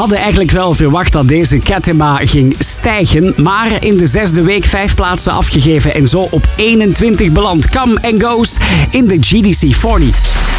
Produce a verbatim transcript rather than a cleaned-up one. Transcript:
hadden eigenlijk wel verwacht dat deze Ketema ging stijgen, maar in de zesde week vijf plaatsen afgegeven en zo op eenentwintig beland. Come and Goes in de G D C veertig.